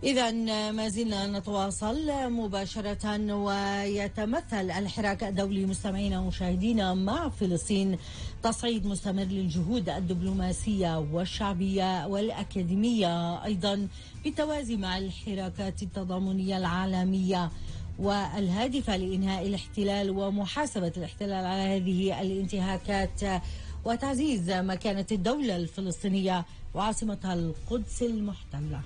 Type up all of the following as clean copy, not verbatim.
إذا ما زلنا نتواصل مباشرة، ويتمثل الحراك الدولي مستمعينا ومشاهدينا مع فلسطين تصعيد مستمر للجهود الدبلوماسية والشعبية والأكاديمية، أيضا بالتوازي مع الحراكات التضامنية العالمية والهادفة لإنهاء الاحتلال ومحاسبة الاحتلال على هذه الانتهاكات وتعزيز مكانة الدولة الفلسطينية وعاصمتها القدس المحتلة.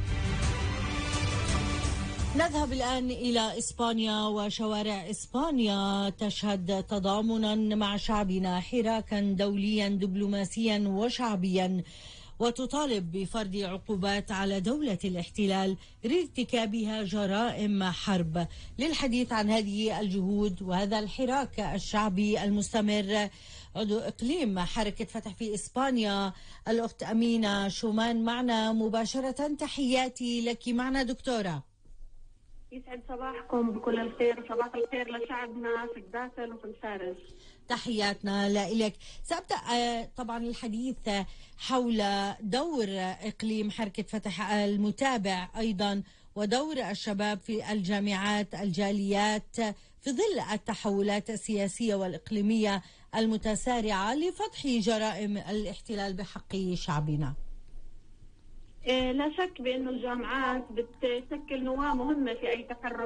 نذهب الآن إلى إسبانيا، وشوارع إسبانيا تشهد تضامنا مع شعبنا حراكا دوليا دبلوماسيا وشعبيا، وتطالب بفرض عقوبات على دولة الاحتلال لارتكابها جرائم حرب. للحديث عن هذه الجهود وهذا الحراك الشعبي المستمر، عضو إقليم حركة فتح في إسبانيا الأخت أمينة شومان معنا مباشرة. تحياتي لك معنا دكتورة. يسعد صباحكم بكل الخير، وصباح الخير لشعبنا في الداخل وفي الخارج. تحياتنا لك. سأبدأ طبعا الحديث حول دور إقليم حركة فتح المتابع أيضا، ودور الشباب في الجامعات الجاليات في ظل التحولات السياسية والإقليمية المتسارعة لفتح جرائم الاحتلال بحق شعبنا. لا شك بأن الجامعات بتشكل نواة مهمة في أي تحرك